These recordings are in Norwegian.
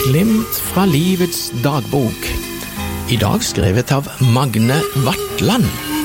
Glimt fra livets dagbok. I dag skrevet av Magne Vatland.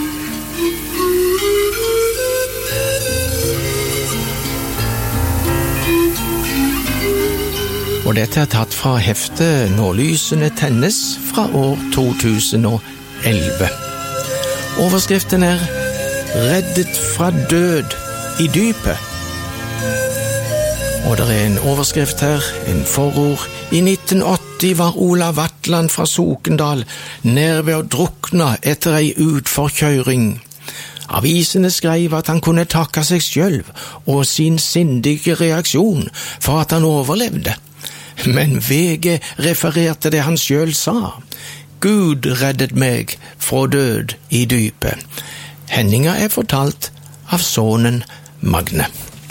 Og dette tatt fra heftet Nålysene tennes fra år 2011. Overskriften Reddet fra død i dypet. Og det en overskrift her, en forord. I 1980 var Olav Vatland fra Sokendal nær ved å drukne etter ei utforkjøring. Avisene skrev at han kunne takke seg selv og sin sindige reaksjon for at han overlevde. Men VG refererte det han selv sa. Gud reddet meg fra død i dypet. Hendinga fortalt av sonen Magne.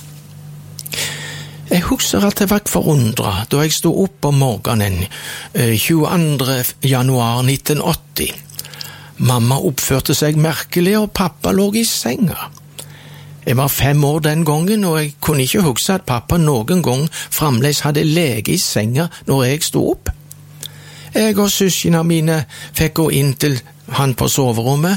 Jeg husker at jeg var forundret da jeg stod opp om morgenen 22. januar 1980. Mamma oppførte seg merkelig, og pappa lå i senga. Jeg var 5 år den gangen, og jeg kunne ikke huske at pappa noen gang fremdeles hadde lege i senga når jeg stod opp. Jeg og søskene mine fikk gå inn til han på soverommet,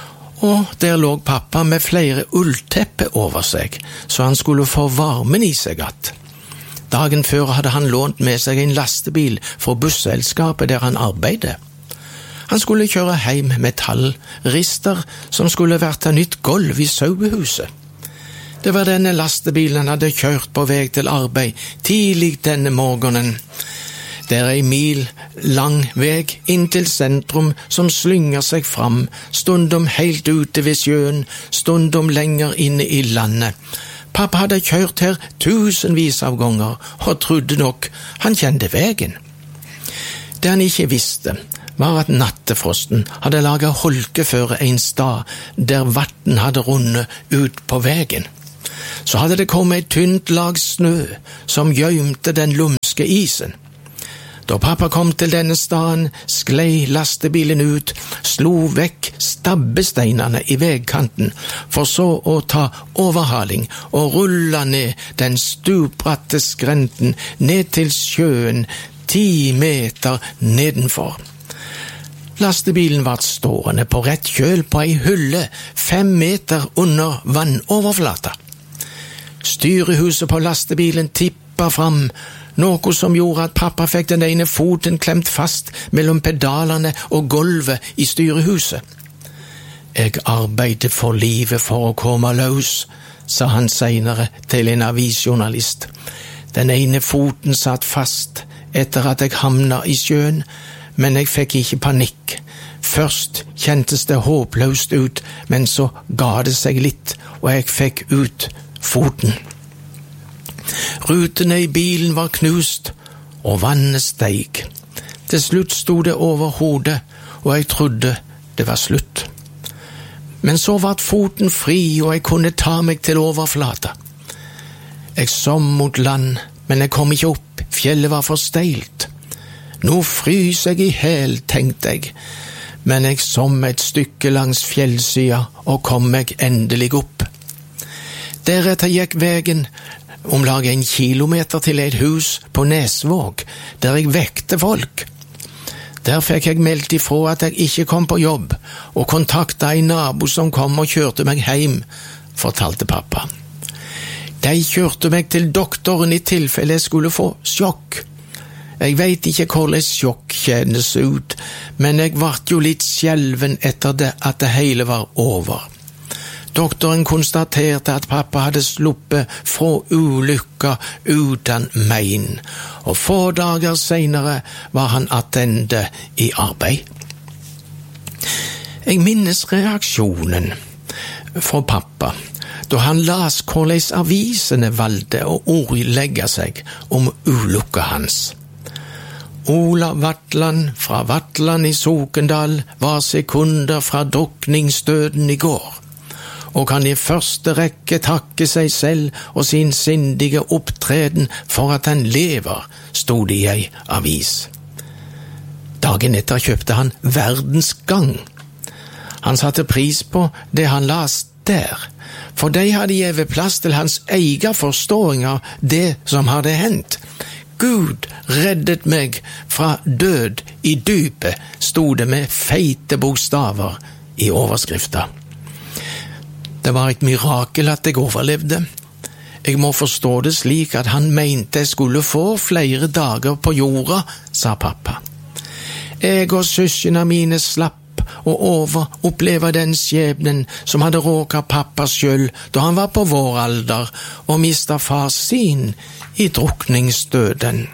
og der lå pappa med flere ullteppe over seg, så han skulle få varmen i seg att. Dagen før hadde han lånt med seg en lastebil fra busselskapet der han arbeidet. Han skulle kjøre hjem metallrister som skulle vært av nytt gulv i sauehuset. Det var denne lastebilen han hadde kjørt på vei til arbeid tidlig denne morgenen. Det en mil lang vei inn til sentrum som slynger seg fram, stundom helt ute ved sjøen, stundom lenger inne i landet. Pappa hadde kjørt her tusenvis av ganger, og trodde nok han kjente veien. Det han ikke visste, var at nattefrosten hadde laget holkeføre en stad der vatten hadde runnet ut på veien. Så hadde det kommet et tynt lag snø som gjømte den lumske isen. Da pappa kom til denne staden, sklei lastebilen ut, slo vekk stabbesteinene i vegkanten, for så å ta overhaling og rulle ned den stupbratte skrenten ned til sjøen 10 meter nedenfor. Lastebilen var stående på rett kjøl på ei hylle 5 meter under vannoverflata. Styrehuset på lastebilen tippa fram, noe som gjorde at pappa fikk den ene foten klemt fast mellom pedalene og gulvet i styrehuset. Jeg arbeidet for livet for å komme løs, sa han senere til en avisjournalist. Den ene foten satt fast etter at jeg hamna i sjøen, men jeg fikk ikke panikk. Først kjentes det håpløst ut, men så ga det seg litt, og jeg fikk ut foten. Rutene i bilen var knust, og vannet steig. Til slutt stod det over hodet, og jeg trodde det var slutt. Men så var foten fri, og jeg kunne ta meg til overflata. Jeg så mot land, men jeg kom ikke opp, fjellet var for steilt. Nå frys jeg i hel, tenkte jeg, men jeg så et stykke langs fjellsida og kom meg endelig opp. Deretter gikk veien omlag 1 kilometer til et hus på Nesvåg, der jeg vekte folk. Der fikk jeg meldt ifra at jeg ikke kom på jobb, og kontakta en nabo som kom og kjørte meg hjem, fortalte pappa. De kjørte meg til doktoren i tilfelle jeg skulle få sjokk. Jeg vet ikke hvordan sjokk kjennes ut, men jeg ble jo litt skjelven etter det at det hele var over. Doktoren konstaterte at pappa hadde sluppet fra ulykka uten mein, og få dager senere var han attende i arbeid. Jeg minnes reaksjonen fra pappa, da han las hvordan avisene valgte å ordlegge seg om ulykka hans. Olav Vatland fra Vatland i Sokendal var sekunder fra drukningsdøden i går, og kan i første rekke takke seg selv og sin sindige opptreden for at han lever, stod det i ei avis. Dagen etter kjøpte han Verdens Gang. Han satte pris på det han las der, for de hadde gitt plass til hans egen forståing av det som hadde hendt. Gud reddet meg fra død i dypet, stod det med feite bokstaver i overskrifta. Det var et mirakel at jeg overlevde. Jeg må forstå det slik at han mente jeg skulle få flere dager på jorda, sa pappa. Jeg og søskene mine slapp å oppleve den skjebnen som hadde råket pappa selv da han var på vår alder og mistet far sin i drukningsdøden.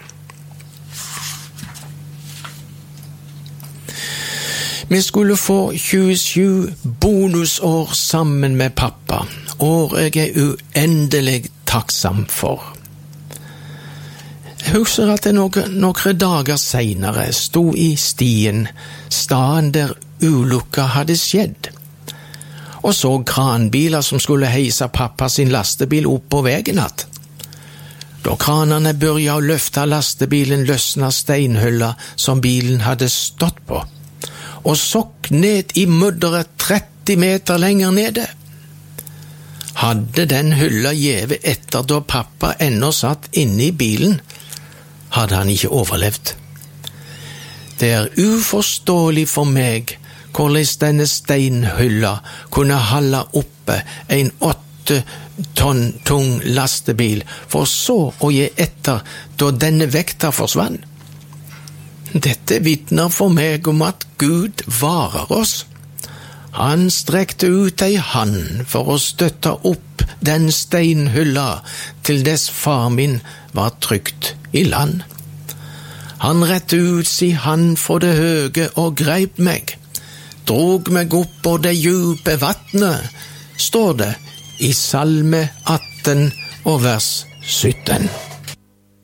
Vi skulle få 27 bonusår sammen med pappa, år jeg er uendelig takksam for. Jeg husker at det noen dager senere sto i stien, staden der ulykka hadde skjedd, og så kranbiler som skulle heise pappa sin lastebil opp på veien att. Da kranene begynte å løfte lastebilen, løsnet steinhylla som bilen hadde stått på, og sokk ned i mudderet 30 meter lenger nede. Hadde den hylla gjeve etter da pappa ennå satt inne i bilen, hadde han ikke overlevd. Det er uforståelig for meg hvordan denne steinhylla kunne holde oppe en 8 tonn tung lastebil, for så å gi etter da denne vekta forsvann. Dette vitner for meg om at Gud varer oss. Han strekte ut ei hand for å støtte opp den steinhylla til dess far min var trygt i land. Han rette ut si hand fra det høge og greip meg, drog meg opp på det djupe vattnet, står det i Salme 18 og vers 17.